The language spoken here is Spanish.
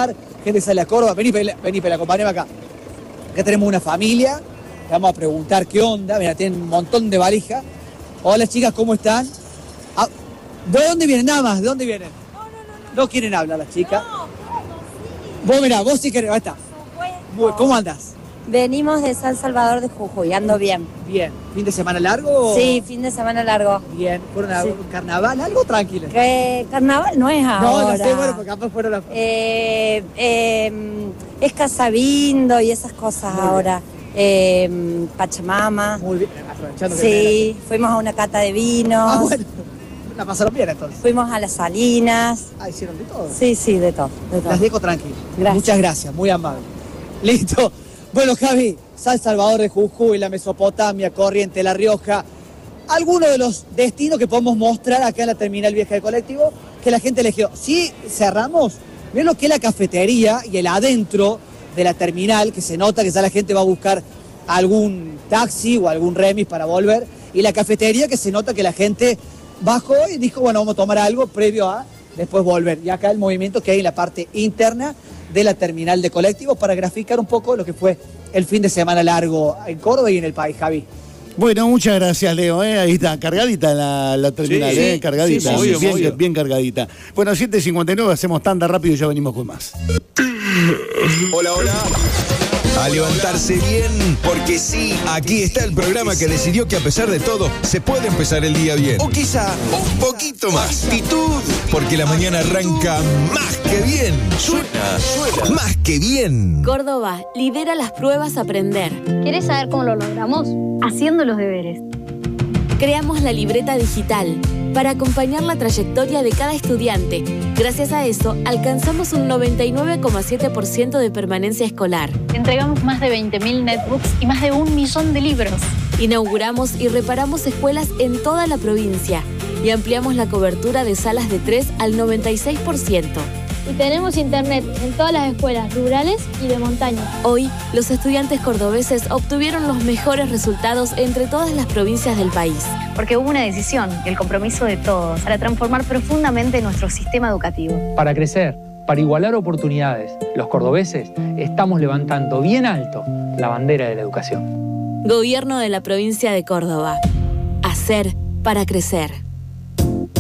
preguntar. Gente sale a Córdoba. Vení, acompañame acá. Acá tenemos una familia. Le vamos a preguntar qué onda. Mira, tienen un montón de valijas. Hola, chicas, ¿cómo están? Ah, ¿de dónde vienen? Nada más, ¿de dónde vienen? No quieren hablar las chicas. Vos mirá, vos sí querés. Ahí está. ¿Cómo andás? Venimos de San Salvador de Jujuy, ando bien. Bien. ¿Fin de semana largo? Sí, fin de semana largo. Bien. ¿Fueron a carnaval? ¿Algo tranquilo? Carnaval no es ahora. No sé, bueno, porque capaz fueron a... es Casabindo y esas cosas ahora. Pachamama. Muy bien, aprovechando que... Sí, fuimos a una cata de vinos. Ah, bueno. La pasaron bien entonces. Fuimos a las Salinas. Ah, ¿hicieron de todo? Sí, de todo. Las dejo tranquilas. Gracias. Muchas gracias, muy amable. Listo. Bueno, Javi, San Salvador de Jujuy, la Mesopotamia, Corrientes, La Rioja, algunos de los destinos que podemos mostrar acá en la terminal vieja de colectivo que la gente eligió. Si cerramos, miren lo que es la cafetería y el adentro de la terminal, que se nota que ya la gente va a buscar algún taxi o algún remis para volver, y la cafetería que se nota que la gente bajó y dijo, bueno, vamos a tomar algo previo a después volver. Y acá el movimiento que hay en la parte interna de la terminal de colectivos para graficar un poco lo que fue el fin de semana largo en Córdoba y en el país, Javi. Bueno, muchas gracias, Leo. Ahí está, cargadita la terminal, sí, cargadita. Sí, bien cargadita. Bueno, 7:59, hacemos tanda rápido y ya venimos con más. Hola. A levantarse bien, porque sí, aquí está el programa que decidió que a pesar de todo, se puede empezar el día bien. O quizá un poquito más. Actitud, porque la mañana arranca más que bien. Suena más que bien. Córdoba lidera las pruebas Aprender. ¿Querés saber cómo lo logramos? Haciendo los deberes. Creamos la libreta digital para acompañar la trayectoria de cada estudiante. Gracias a eso, alcanzamos un 99,7% de permanencia escolar. Entregamos más de 20.000 netbooks y más de 1 millón de libros. Inauguramos y reparamos escuelas en toda la provincia y ampliamos la cobertura de salas de 3 al 96%. Y tenemos internet en todas las escuelas rurales y de montaña. Hoy, los estudiantes cordobeses obtuvieron los mejores resultados entre todas las provincias del país. Porque hubo una decisión y el compromiso de todos para transformar profundamente nuestro sistema educativo. Para crecer, para igualar oportunidades, los cordobeses estamos levantando bien alto la bandera de la educación. Gobierno de la provincia de Córdoba. Hacer para crecer.